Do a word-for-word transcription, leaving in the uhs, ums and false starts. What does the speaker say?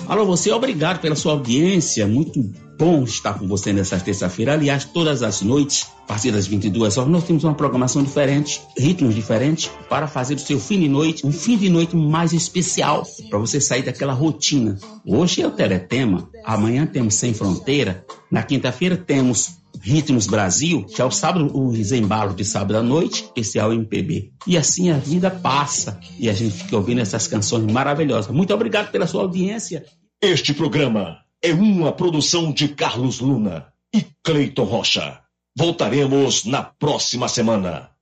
Alô, você, obrigado pela sua audiência. Muito bom estar com você nessa terça-feira. Aliás, todas as noites, a partir das vinte e duas horas, nós temos uma programação diferente, ritmos diferentes, para fazer do seu fim de noite um fim de noite mais especial, para você sair daquela rotina. Hoje é o Teletema, amanhã temos Sem Fronteira, na quinta-feira temos Ritmos Brasil, que é o sábado, os embalos de sábado à noite, especial M P B. E assim a vida passa e a gente fica ouvindo essas canções maravilhosas. Muito obrigado pela sua audiência. Este programa é uma produção de Carlos Luna e Cleiton Rocha. Voltaremos na próxima semana.